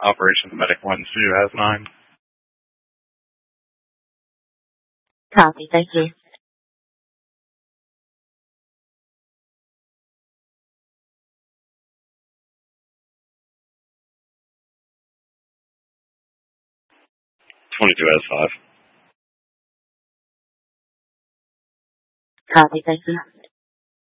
Operations Medic 1-2 has 9. Copy. Thank you. has 5. Copy. Thank you.